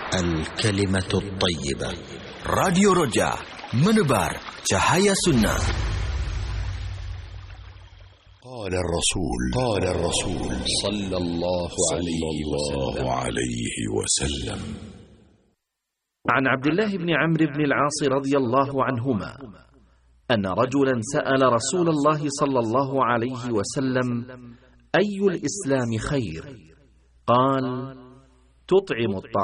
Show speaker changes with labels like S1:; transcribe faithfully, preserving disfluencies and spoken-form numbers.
S1: الكلمة الطيبة. راديو رجاء منبر cahaya sunnah.
S2: قال الرسول قال الرسول
S3: صلى الله عليه
S2: وسلم.
S4: عن عبد الله بن عمرو بن العاص رضي الله عنهما أن رجلا سأل رسول الله صلى الله عليه وسلم: أي الإسلام خير؟ قال: تطعم الطعام